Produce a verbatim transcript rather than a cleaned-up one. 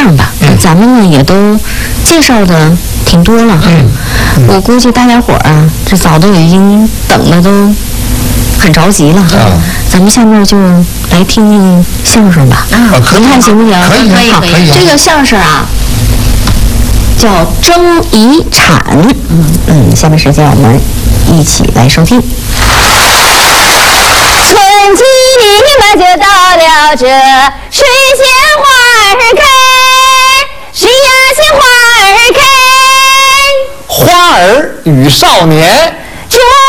样吧，嗯、咱们呢也都介绍的挺多了哈。嗯嗯、我估计大家伙儿啊，这早都已经等的都很着急了哈。嗯、咱们下面就来听听相声吧。啊，您看行不行？ 可以，可以，可以。 这个相声啊，叫争遗产。嗯嗯，下面时间我们一起来收听。 春季嘛就到了这，水仙花儿开，水呀仙花儿开， 花儿与少年。